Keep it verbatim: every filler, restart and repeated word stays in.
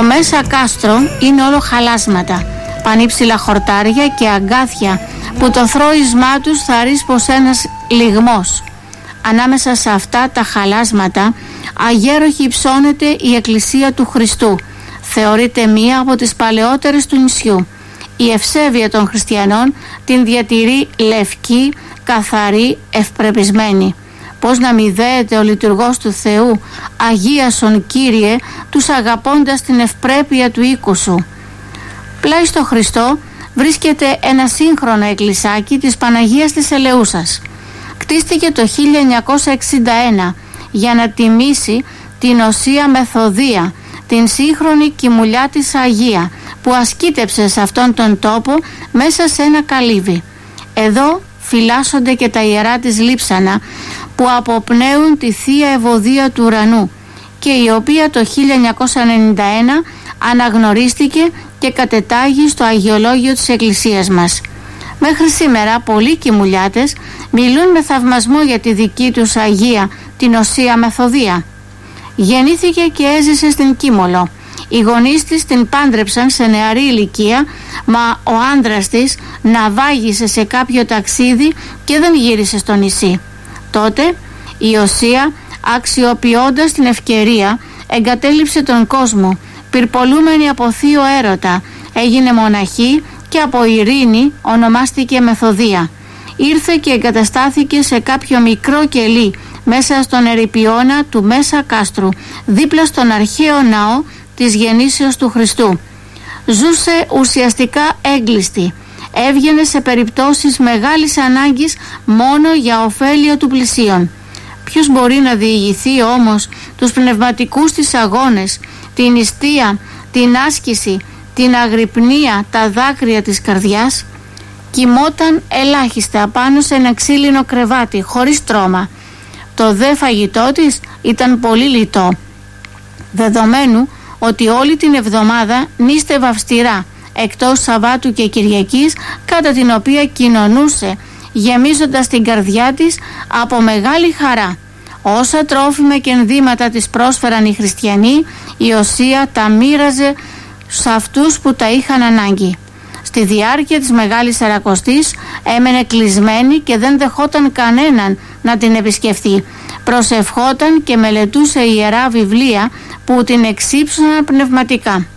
Μέσα κάστρο είναι όλο χαλάσματα, πανύψηλα χορτάρια και αγκάθια που το θρώισμά τους θα ρίξει πως ένας λιγμός. Ανάμεσα σε αυτά τα χαλάσματα αγέροχη υψώνεται η εκκλησία του Χριστού. Θεωρείται μία από τις παλαιότερες του νησιού. Η ευσέβεια των χριστιανών την διατηρεί λευκή, καθαρή, ευπρεπισμένη. Πώς να μη δέεται ο λειτουργός του Θεού, Αγίασον Κύριε, τους αγαπώντας την ευπρέπεια του οίκου σου. Πλάι στο Χριστό βρίσκεται ένα σύγχρονο εκκλησάκι της Παναγίας της Ελεούσας. Κτίστηκε το χίλια εννιακόσια εξήντα ένα για να τιμήσει την Οσία Μεθοδία, την σύγχρονη κοιμουλιά της Αγία, που ασκήτεψε σε αυτόν τον τόπο μέσα σε ένα καλύβι. Εδώ φυλάσσονται και τα ιερά της λείψανα που αποπνέουν τη Θεία Ευωδία του ουρανού και η οποία το χίλια εννιακόσια ενενήντα ένα αναγνωρίστηκε και κατετάγει στο Αγιολόγιο της Εκκλησίας μας. Μέχρι σήμερα πολλοί κοιμουλιάτες μιλούν με θαυμασμό για τη δική τους Αγία, την Οσία Μεθοδία. Γεννήθηκε και έζησε στην Κίμολο. Οι γονείς της την πάντρεψαν σε νεαρή ηλικία, μα ο άντρας της ναυάγησε σε κάποιο ταξίδι και δεν γύρισε στο νησί. Τότε η Οσία, αξιοποιώντας την ευκαιρία, εγκατέλειψε τον κόσμο, πυρπολούμενη από θείο έρωτα, έγινε μοναχή και από ειρήνη ονομάστηκε Μεθοδία. Ήρθε και εγκαταστάθηκε σε κάποιο μικρό κελί μέσα στον ερειπιώνα του Μέσα Κάστρου, δίπλα στον αρχαίο ναό της γεννήσεως του Χριστού. Ζούσε ουσιαστικά έγκλειστη. Έβγαινε σε περιπτώσεις μεγάλης ανάγκης μόνο για ωφέλιο του πλησίον. Ποιος μπορεί να διηγηθεί όμως τους πνευματικούς της αγώνες, την νηστεία, την άσκηση, την αγρυπνία, τα δάκρυα της καρδιάς? Κοιμόταν ελάχιστα πάνω σε ένα ξύλινο κρεβάτι, χωρίς τρόμα. Το δε φαγητό της ήταν πολύ λιτό, δεδομένου ότι όλη την εβδομάδα νήστευε αυστηρά, εκτός Σαββάτου και Κυριακής, κατά την οποία κοινωνούσε, γεμίζοντας την καρδιά της από μεγάλη χαρά. Όσα τρόφιμα και ενδύματα της πρόσφεραν οι χριστιανοί, η Οσία τα μοίραζε σε αυτούς που τα είχαν ανάγκη. Στη διάρκεια της Μεγάλης Σαρακοστής έμενε κλεισμένη και δεν δεχόταν κανέναν να την επισκεφθεί. Προσευχόταν και μελετούσε ιερά βιβλία που την εξύψωναν πνευματικά.